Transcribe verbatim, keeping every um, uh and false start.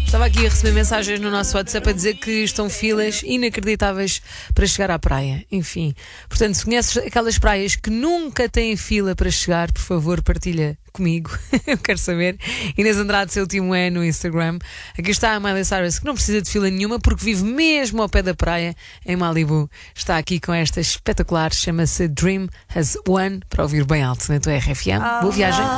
Estava aqui a receber mensagens no nosso WhatsApp a dizer que estão filas inacreditáveis para chegar à praia. Enfim, portanto, se conheces aquelas praias que nunca têm fila para chegar, por favor, partilha comigo. Eu quero saber. Inês Andrade, seu último é no Instagram. Aqui está a Miley Cyrus, que não precisa de fila nenhuma porque vive mesmo ao pé da praia, em Malibu. Está aqui com esta espetacular, chama-se Dream Has Won, para ouvir bem alto na tua R F M. Boa viagem.